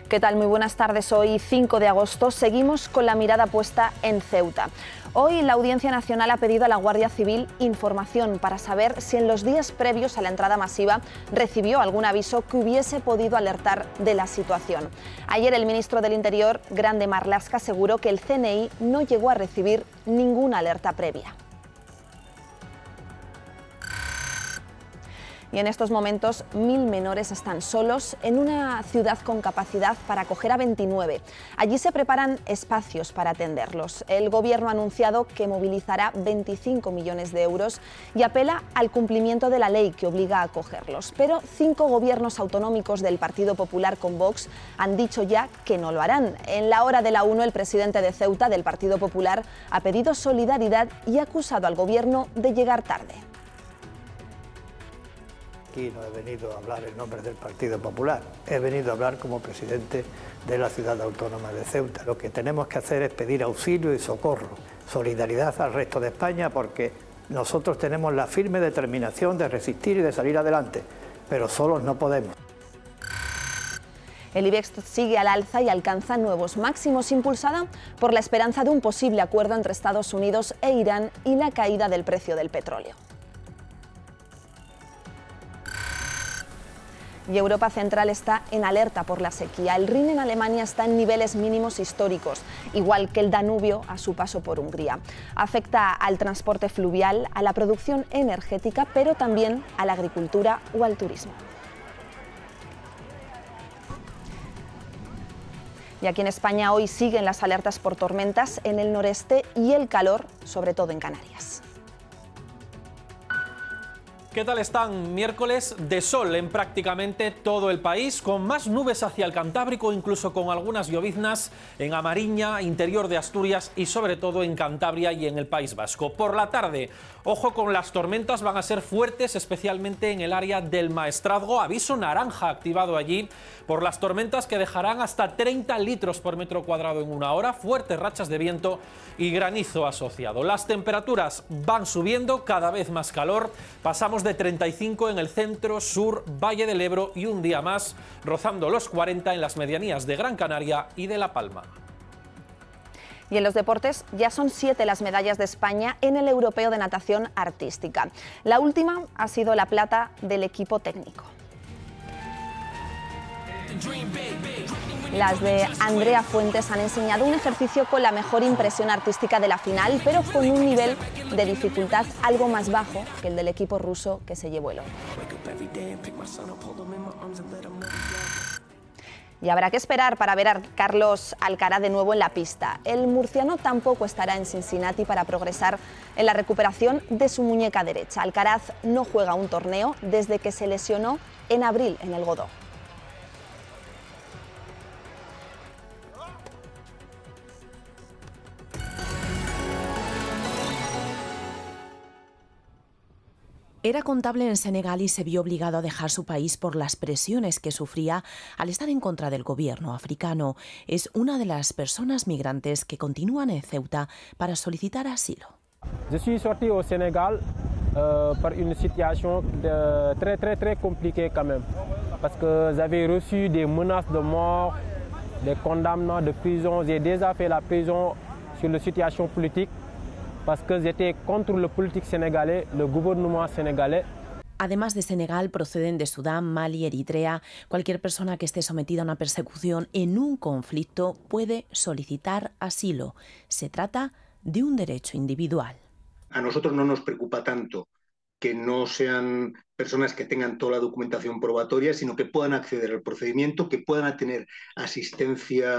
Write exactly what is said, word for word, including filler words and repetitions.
¿Qué tal? Muy buenas tardes. Hoy, cinco de agosto, seguimos con la mirada puesta en Ceuta. Hoy la Audiencia Nacional ha pedido a la Guardia Civil información para saber si en los días previos a la entrada masiva recibió algún aviso que hubiese podido alertar de la situación. Ayer el ministro del Interior, Grande Marlaska, aseguró que el C N I no llegó a recibir ninguna alerta previa. Y en estos momentos mil menores están solos en una ciudad con capacidad para acoger a veintinueve. Allí se preparan espacios para atenderlos. El Gobierno ha anunciado que movilizará veinticinco millones de euros y apela al cumplimiento de la ley que obliga a acogerlos. Pero cinco gobiernos autonómicos del Partido Popular con Vox han dicho ya que no lo harán. En la hora de la una, el presidente de Ceuta, del Partido Popular, ha pedido solidaridad y ha acusado al Gobierno de llegar tarde. Aquí no he venido a hablar en nombre del Partido Popular, he venido a hablar como presidente de la ciudad autónoma de Ceuta. Lo que tenemos que hacer es pedir auxilio y socorro, solidaridad al resto de España, porque nosotros tenemos la firme determinación de resistir y de salir adelante, pero solos no podemos. El IBEX sigue al alza y alcanza nuevos máximos, impulsada por la esperanza de un posible acuerdo entre Estados Unidos e Irán y la caída del precio del petróleo. Y Europa Central está en alerta por la sequía. El Rin en Alemania está en niveles mínimos históricos, igual que el Danubio a su paso por Hungría. Afecta al transporte fluvial, a la producción energética, pero también a la agricultura o al turismo. Y aquí en España hoy siguen las alertas por tormentas en el noreste y el calor, sobre todo en Canarias. ¿Qué tal están? Miércoles de sol en prácticamente todo el país, con más nubes hacia el Cantábrico, incluso con algunas lloviznas en A Mariña, interior de Asturias y sobre todo en Cantabria y en el País Vasco. Por la tarde, ojo con las tormentas, van a ser fuertes, especialmente en el área del Maestrazgo. Aviso naranja activado allí por las tormentas que dejarán hasta treinta litros por metro cuadrado en una hora, fuertes rachas de viento y granizo asociado. Las temperaturas van subiendo, cada vez más calor, pasamos de treinta y cinco en el centro, sur, Valle del Ebro y un día más rozando los cuarenta en las medianías de Gran Canaria y de La Palma. Y en los deportes ya son siete las medallas de España en el Europeo de Natación Artística. La última ha sido la plata del equipo técnico. Las de Andrea Fuentes han enseñado un ejercicio con la mejor impresión artística de la final, pero con un nivel de dificultad algo más bajo que el del equipo ruso que se llevó el oro. Y habrá que esperar para ver a Carlos Alcaraz de nuevo en la pista. El murciano tampoco estará en Cincinnati para progresar en la recuperación de su muñeca derecha. Alcaraz no juega un torneo desde que se lesionó en abril en el Godó. Era contable en Senegal y se vio obligado a dejar su país por las presiones que sufría al estar en contra del gobierno africano. Es una de las personas migrantes que continúan en Ceuta para solicitar asilo. Je suis sorti au Sénégal euh, par une situation de, très très très compliquée quand même, parce que j'avais reçu des menaces de mort, des condamnements de prison. J'ai déjà fait la prison sur la situation politique, parce que j'étais contre le politique sénégalais, le gouvernement sénégalais. Además de Senegal, proceden de Sudán, Mali, Eritrea. Cualquier persona que esté sometida a una persecución en un conflicto puede solicitar asilo. Se trata de un derecho individual. A nosotros no nos preocupa tanto que no sean personas que tengan toda la documentación probatoria, sino que puedan acceder al procedimiento, que puedan tener asistencia